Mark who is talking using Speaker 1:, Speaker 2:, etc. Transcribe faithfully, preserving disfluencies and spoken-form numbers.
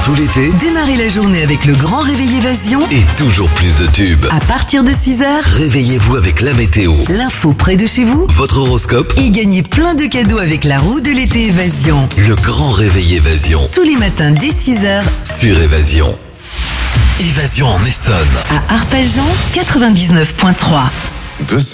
Speaker 1: tout l'été,
Speaker 2: Démarrez la journée avec le grand réveil Évasion.
Speaker 1: et toujours plus de tubes.
Speaker 2: À partir de six heures,
Speaker 1: Réveillez-vous avec la météo,
Speaker 2: l'info près de chez vous.
Speaker 1: votre horoscope,
Speaker 2: Et gagnez plein de cadeaux avec la roue de l'été Évasion.
Speaker 1: le grand réveil Évasion
Speaker 2: Tous les matins dès six heures
Speaker 1: sur Évasion. Évasion en Essonne.
Speaker 2: à Arpajon quatre-vingt-dix-neuf point trois.
Speaker 3: deux